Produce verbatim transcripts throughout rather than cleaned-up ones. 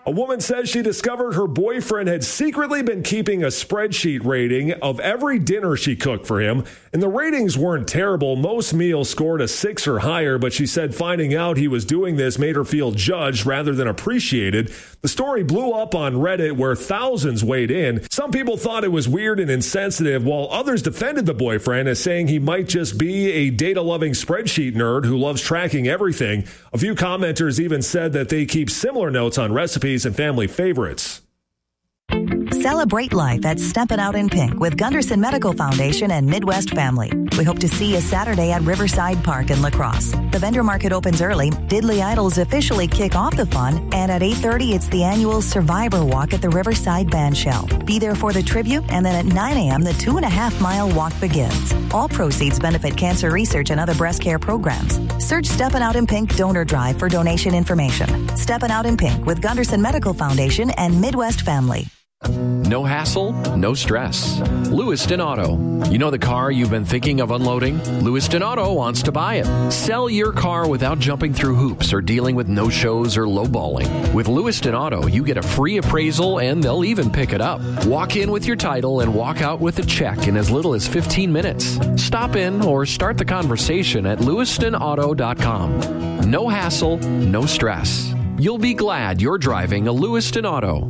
A woman says she discovered her boyfriend had secretly been keeping a spreadsheet rating of every dinner she cooked for him, and the ratings weren't terrible. Most meals scored a six or higher, but she said finding out he was doing this made her feel judged rather than appreciated. The story blew up on Reddit, where thousands weighed in. Some people thought it was weird and insensitive, while others defended the boyfriend as saying he might just be a data-loving spreadsheet nerd who loves tracking everything. A few commenters even said that they keep similar notes on recipes and family favorites. Celebrate life at Steppin' Out in Pink with Gunderson Medical Foundation and Midwest Family. We hope to see you Saturday at Riverside Park in La Crosse. The vendor market opens early, Diddley Idols officially kick off the fun, and at eight thirty it's the annual Survivor Walk at the Riverside Bandshell. Be there for the tribute, and then at nine a.m. the two and a half mile walk begins. All proceeds benefit cancer research and other breast care programs. Search Steppin' Out in Pink Donor Drive for donation information. Steppin' Out in Pink with Gunderson Medical Foundation and Midwest Family. No hassle, no stress. Lewiston Auto. You know the car you've been thinking of unloading? Lewiston Auto wants to buy it. Sell your car without jumping through hoops or dealing with no-shows or lowballing. With Lewiston Auto, you get a free appraisal and they'll even pick it up. Walk in with your title and walk out with a check in as little as fifteen minutes. Stop in or start the conversation at lewiston auto dot com. No hassle, no stress. You'll be glad you're driving a Lewiston Auto.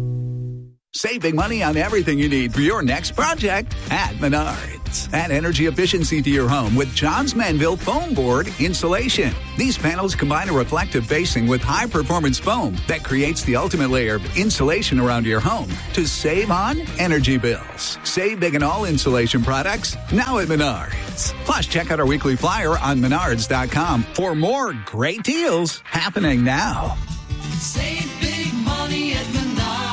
Save big money on everything you need for your next project at Menards. Add energy efficiency to your home with Johns Manville Foam Board Insulation. These panels combine a reflective facing with high-performance foam that creates the ultimate layer of insulation around your home to save on energy bills. Save big on all insulation products now at Menards. Plus, check out our weekly flyer on menards dot com for more great deals happening now. Save big money at Menards.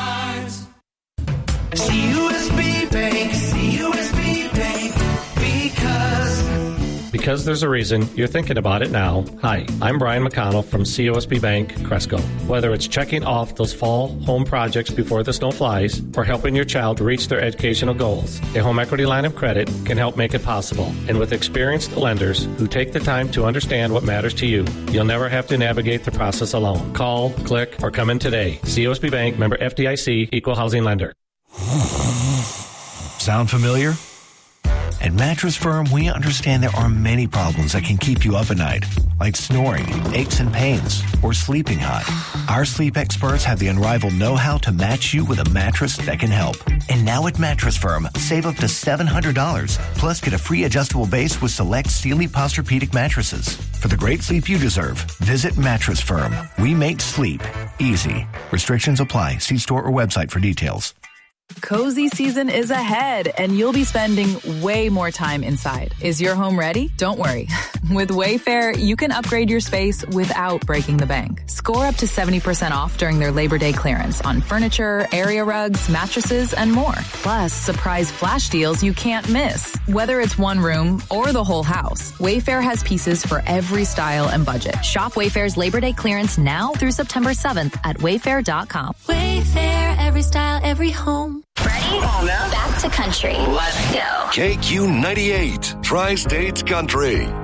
C U S B Bank, C U S B Bank, because... Because there's a reason you're thinking about it now. Hi, I'm Brian McConnell from C U S B Bank, Cresco. Whether it's checking off those fall home projects before the snow flies or helping your child reach their educational goals, a home equity line of credit can help make it possible. And with experienced lenders who take the time to understand what matters to you, you'll never have to navigate the process alone. Call, click, or come in today. C U S B Bank, member F D I C, equal housing lender. Sound familiar? At Mattress Firm, we understand there are many problems that can keep you up at night, like snoring, aches and pains, or sleeping hot. Our sleep experts have the unrivaled know-how to match you with a mattress that can help. And now at Mattress Firm, save up to seven hundred dollars, plus get a free adjustable base with select Sealy Posturepedic mattresses. For the great sleep you deserve, visit Mattress Firm. We make sleep easy. Restrictions apply. See store or website for details. Cozy season is ahead, and you'll be spending way more time inside. Is your home ready? Don't worry. With Wayfair, you can upgrade your space without breaking the bank. Score up to seventy percent off during their Labor Day clearance on furniture, area rugs, mattresses, and more. Plus, surprise flash deals you can't miss. Whether it's one room or the whole house, Wayfair has pieces for every style and budget. Shop Wayfair's Labor Day clearance now through September seventh at wayfair dot com. Wayfair, every style, every home. Ready? Back to country. Let's go. K Q ninety-eight, Tri-States Country.